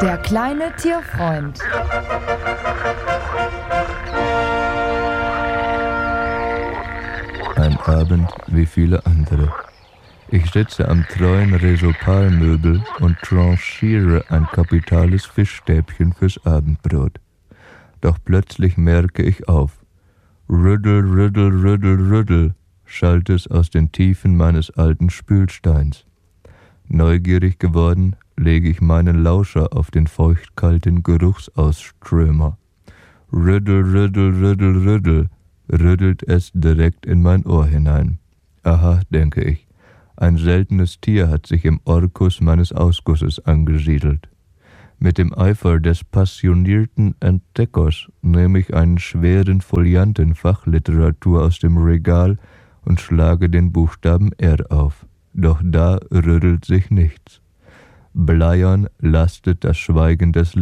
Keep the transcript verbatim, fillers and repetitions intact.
Der kleine Tierfreund. Ein Abend wie viele andere. Ich sitze am treuen Resopalmöbel und tranchiere ein kapitales Fischstäbchen fürs Abendbrot. Doch plötzlich merke ich auf. Rüddel, rüddel, rüddel, rüddel, schallt es aus den Tiefen meines alten Spülsteins. Neugierig geworden, lege ich meinen Lauscher auf den feuchtkalten Geruchsausströmer. Rüddel, rüddel, rüddel, rüddel, rüttelt es direkt in mein Ohr hinein. Aha, denke ich, ein seltenes Tier hat sich im Orkus meines Ausgusses angesiedelt. Mit dem Eifer des passionierten Entdeckers nehme ich einen schweren Folianten Fachliteratur aus dem Regal und schlage den Buchstaben R auf. Doch da rüttelt sich nichts. Bleiern lastet das Schweigen des